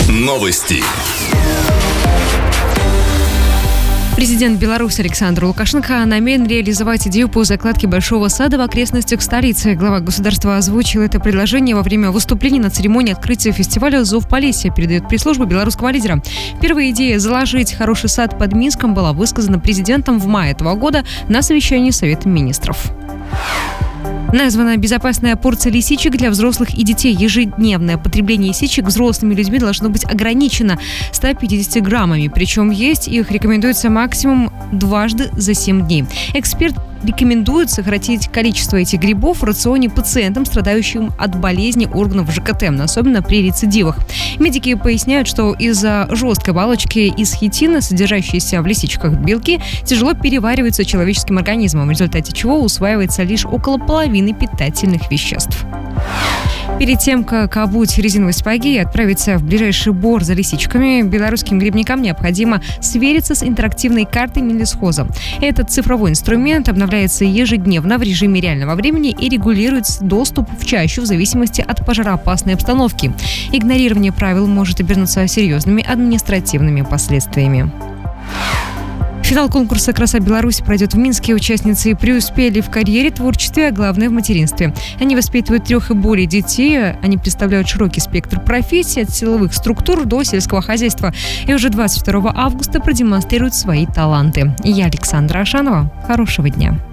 Новости. Президент Беларуси Александр Лукашенко намерен реализовать идею по закладке большого сада в окрестностях столицы. Глава государства озвучил это предложение во время выступления на церемонии открытия фестиваля «Зов Полесья», передает пресс-служба белорусского лидера. Первая идея заложить хороший сад под Минском была высказана президентом в мае этого года на совещании Совета министров. Названа безопасная порция лисичек для взрослых и детей. Ежедневное потребление лисичек взрослыми людьми должно быть ограничено 150 граммами. Причем есть их рекомендуется максимум дважды за 7 дней. Эксперт рекомендует сократить количество этих грибов в рационе пациентам, страдающим от болезни органов ЖКТ, особенно при рецидивах. Медики поясняют, что из-за жесткой оболочки из хитина, содержащейся в лисичках белки, тяжело перевариваются человеческим организмом, в результате чего усваивается лишь около половины питательных веществ. Перед тем, как обуть резиновые сапоги и отправиться в ближайший бор за лисичками, белорусским грибникам необходимо свериться с интерактивной картой Минлесхоза. Этот цифровой инструмент обновляется ежедневно в режиме реального времени и регулирует доступ в чащу в зависимости от пожароопасной обстановки. Игнорирование правил может обернуться серьезными административными последствиями. Финал конкурса «Краса Беларуси» пройдет в Минске. Участницы преуспели в карьере, творчестве, а главное – в материнстве. Они воспитывают 3 и более детей. Они представляют широкий спектр профессий, от силовых структур до сельского хозяйства. И уже 22 августа продемонстрируют свои таланты. Я Александра Ашанова. Хорошего дня.